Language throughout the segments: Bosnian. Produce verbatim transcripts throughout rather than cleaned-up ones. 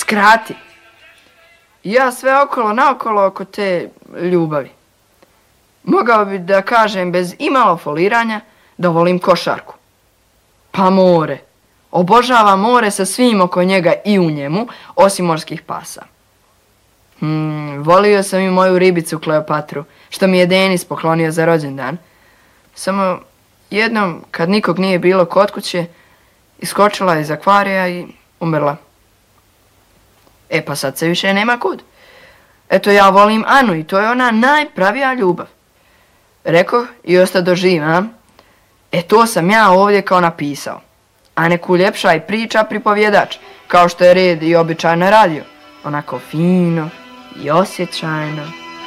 Skrati. Ja sve okolo naokolo oko te ljubavi. Mogao bi da kažem bez imalo foliranja da volim košarku. Pa more. Obožavam more sa svim oko njega i u njemu, osim morskih pasa. Hmm, volio sam i moju ribicu Kleopatru, što mi je Denis poklonio za rođendan. Samo jednom, kad nikog nije bilo kod kuće, iskočila je iz akvarija i umrla. E pa sad se više nema kud. Eto ja volim Anu i to je ona najpravija ljubav. Rekoh i osta doživa. E to sam ja ovdje kao napisao. A neku ljepša i priča pripovjedač, kao što je red i običaj na radio. Onako fino i osjećajno.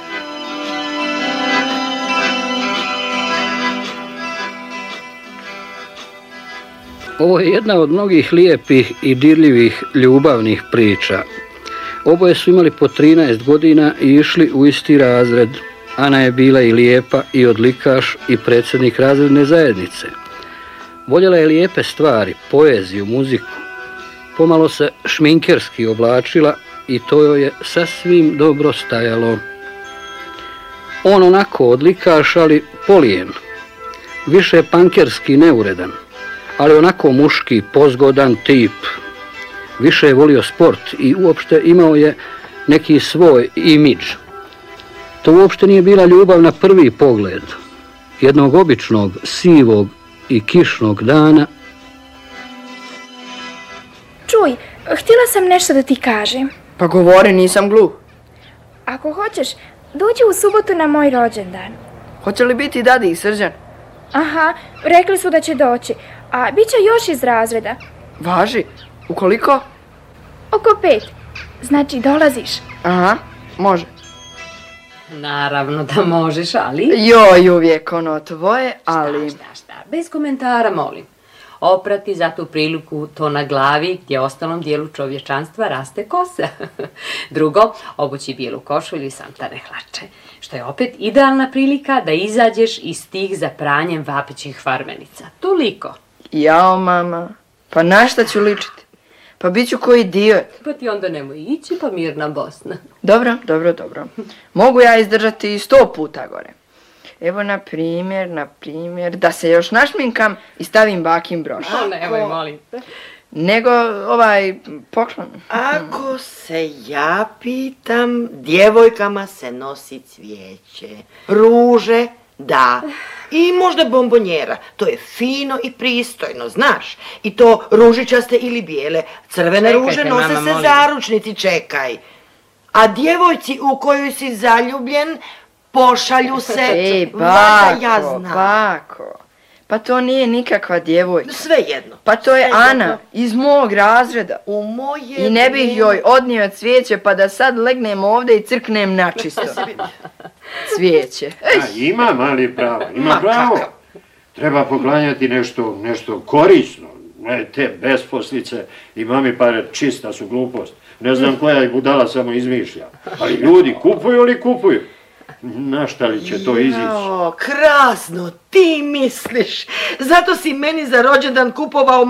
Ovo je jedna od mnogih lijepih i dirljivih ljubavnih priča. Oboje su imali po trinaest godina i išli u isti razred. Ana je bila i lijepa i odlikaš i predsjednik razredne zajednice. Voljela je lijepe stvari, poeziju, muziku. Pomalo se šminkerski oblačila i to joj je sasvim dobro stajalo. On onako odlikaš, ali polijen. Više pankerski neuredan, ali onako muški, pozgodan tip. Više je volio sport i uopšte imao je neki svoj imidž. To uopšte nije bila ljubav na prvi pogled. Jednog običnog, sivog i kišnog dana. Čuj, htjela sam nešto da ti kažem. Pa govori, nisam glup. Ako hoćeš, dođi u subotu na moj rođendan. Hoće li biti Dadi i Srđan? Aha, rekli su da će doći, a bit će još iz razreda. Važi, ukoliko? Oko pet. Znači, dolaziš? Aha, može. Naravno da možeš, ali... Joj, uvijek ono tvoje, ali... Šta, šta, šta, bez komentara, molim. Oprati za tu priliku to na glavi gdje ostalom dijelu čovječanstva raste kosa. Drugo, obući bijelu košulju i santane hlače, što je opet idealna prilika da izađeš iz tih za pranjem vapićih farmenica. Toliko. Jao, mama, pa na šta ću ličiti? Pa bit ću koji dio. Pa ti onda nemoj ići, pa mirna Bosna. Dobro, dobro, dobro. Mogu ja izdržati i sto puta gore. Evo, na primjer, na primjer, da se još našminkam i stavim bakin broš. O, nemoj, molim te. Nego ovaj poklon. Ako se ja pitam, djevojkama se nosi cvijeće, ruže, da, i možda bombonjera. To je fino i pristojno, znaš. I to ružičaste ili bijele. Crvene Čekajte, ruže nose mama, se molim. Zaručnici, čekaj. A djevojci u koju si zaljubljen pošalju se... Ej, bako, bako. Pa to nije nikakva djevojka. Sve jedno. Pa to je Ana, iz mog razreda. U moje... I ne bih joj odnio cvijeće pa da sad legnem ovdje i crknem načisto. Cvijeće. A, ima mali pravo, ima pravo. Treba poklanjati nešto, nešto korisno. Ne, te besposlice i mami pare čista su glupost. Ne znam koja ih budala samo izmišlja. Ali ljudi kupuju li kupuju? Na šta li će to izići? Jao, krasno, ti misliš. Zato si meni za rođendan kupovao